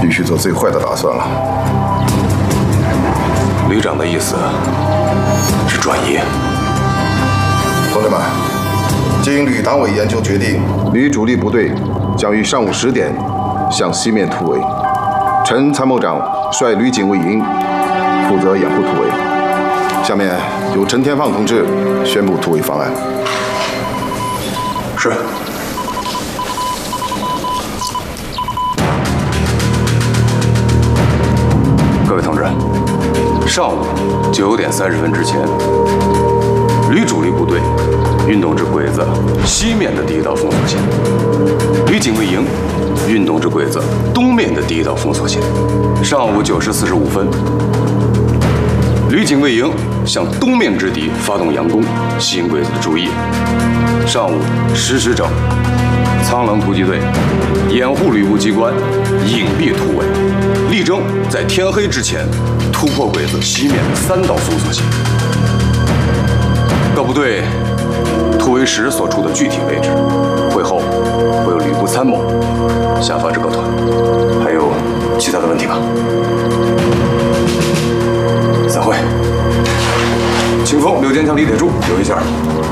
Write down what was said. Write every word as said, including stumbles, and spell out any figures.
必须做最坏的打算了。 旅长的意思是转移。 同志们，经旅党委研究决定，旅主力部队将于上午十点向西面突围。陈参谋长率旅警卫营负责掩护突围。下面由陈天放同志宣布突围方案。 是。各位同志，上午九点三十分之前，旅主力部队运动至鬼子西面的第一道封锁线，旅警卫营运动至鬼子东面的第一道封锁线。上午九时四十五分，旅警卫营向东面之敌发动佯攻，吸引鬼子的注意。上午十时整，苍狼突击队掩护旅部机关，隐蔽突围，力争在天黑之前突破鬼子西面的三道封锁线。各部队突围时所处的具体位置，会后会有旅部参谋下发至各团。还有其他的问题吗？散会。清风、刘坚强、李铁柱留一下。